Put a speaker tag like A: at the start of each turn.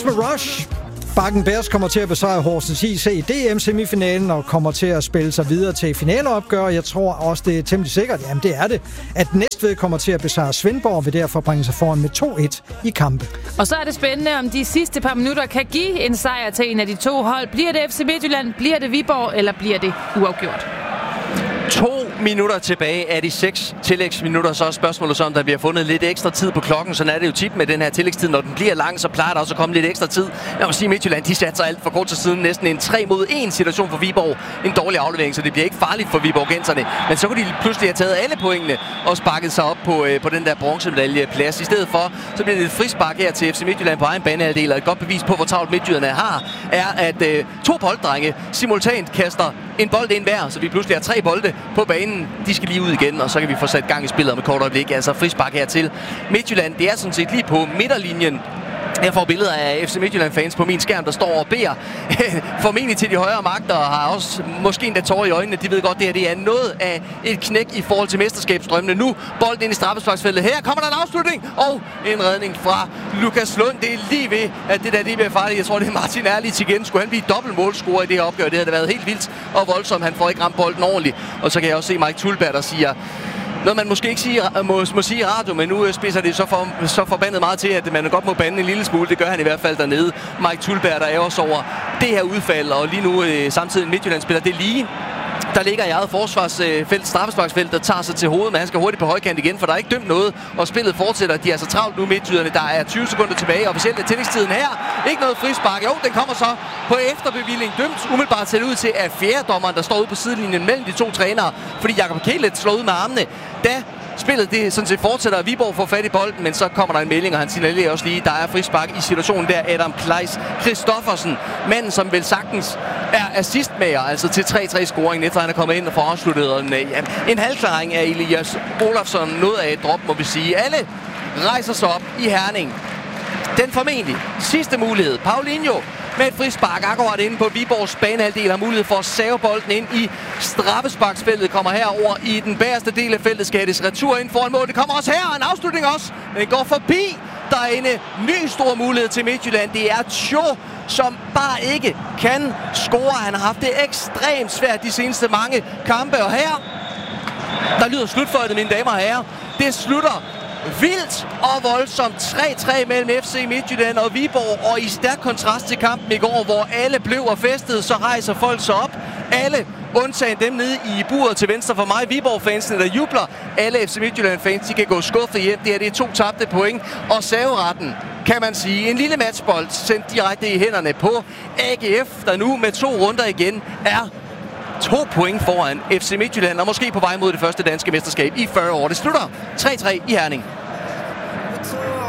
A: med Rush. Bakken Bears kommer til at besejre Horsens IC i DM-semifinalen og kommer til at spille sig videre til finaleopgør. Jeg tror også, det er temmelig sikkert, jamen det er det, at Næstved kommer til at besejre Svendborg og vil derfor bringe sig foran med 2-1 i kampe.
B: Og så er det spændende, om de sidste par minutter kan give en sejr til en af de to hold. Bliver det FC Midtjylland, bliver det Viborg, eller bliver det uafgjort?
C: 2 minutter tilbage af de 6 tillægsminutter, så er spørgsmålet så, om der bliver fundet lidt ekstra tid på klokken. Sådan er det jo tit med den her tillægstid. Når den bliver lang, så plejer der også at komme lidt ekstra tid. Jeg må sige, Midtjylland, de satte sig alt for kort til siden. Næsten en 3-mod-1 situation for Viborg. En dårlig aflevering, så det bliver ikke farligt for Viborgenserne. Men så kunne de pludselig have taget alle pointene og sparket sig op på den der bronzemedaljeplads. I stedet for, så bliver det et frispark her til FC Midtjylland på egen banehalvdel. Og et godt bevis på, hvor travlt Midtjyderne har, er, at 2 bolddrenge simultant kaster en bold ind hver, så vi pludselig har 3 bolde på banen. De skal lige ud igen, og så kan vi få sat gang i spillet om et kort øjeblik. Altså frispark her til Midtjylland. Det er sådan set lige på midterlinjen. Jeg får billeder af FC Midtjylland-fans på min skærm, der står og beder formentlig til de højere magter, og har også måske endda tårer i øjnene. De ved godt, det her det er noget af et knæk i forhold til mesterskabsdrømmene. Nu bolden ind i straffesparksfeltet. Her kommer der en afslutning og en redning fra Lukas Lund. Det er lige ved, at det der det bliver farligt. Jeg tror, det er Martin Erlitz igen. Skulle han blive dobbeltmålscorer i det her opgør? Det havde været helt vildt og voldsomt. Han får ikke ramt bolden ordentligt. Og så kan jeg også se Mike Thulberg, der siger noget, man måske ikke må sige i radio, men nu spidser det så forbandet meget til, at man godt må bande en lille smule. Det gør han i hvert fald dernede. Mike Thulberg, der er også over det her udfald, og lige nu samtidig Midtjylland spiller det lige. Der ligger i eget forsvarsfelt, straffesparksfelt, der tager sig til hovedet, men han skal hurtigt på højkant igen, for der er ikke dømt noget, og spillet fortsætter. De er så travlt nu, Midtjyderne. Der er 20 sekunder tilbage, officielt er tillægstiden her. Ikke noget frispark. Jo, den kommer så på efterbevilling. Dømt umiddelbart ser det ud til, at fjerdedommeren, der står ude på sidelinjen mellem de 2 trænere, fordi Jakob Kælet slår ud med armene, da spillet det sådan set fortsætter, og Viborg får fat i bolden, men så kommer der en melding, og han signalerer også lige, der er frispark i situationen der. Adam Kleis Christoffersen, manden som vel sagtens er assistmager, altså til 3-3-scoringen, efter han er kommet ind og får afsluttet en halvklaring af Elias Olafsson. Noget af et drop, må vi sige. Alle rejser sig op i Herning. Den formentlig sidste mulighed. Paulinho med et frispark akkurat inde på Viborgs banehalvdel har mulighed for at save bolden ind i straffesparksfeltet. Kommer herover i den bagerste del af feltet. Skal hættes retur ind foran mål. Det kommer også her, og en afslutning også. Den går forbi. Der er en ny stor mulighed til Midtjylland. Det er Cho, som bare ikke kan score. Han har haft det ekstremt svært de seneste mange kampe. Og her, der lyder slutføjtet, mine damer og herrer. Det slutter vildt og voldsomt 3-3 mellem FC Midtjylland og Viborg, og i stærk kontrast til kampen i går, hvor alle blev og festede, så rejser folk sig op. Alle, undtagen dem nede i buret til venstre for mig, Viborg-fansene, der jubler. Alle FC Midtjylland-fans, de kan gå skuffet hjem. Det her, det er 2 tabte point, og serveretten, kan man sige, en lille matchbold sendt direkte i hænderne på AGF, der nu med 2 runder igen er 2 point foran FC Midtjylland, og måske på vej mod det første danske mesterskab i 40 år. Det slutter 3-3 i Herning.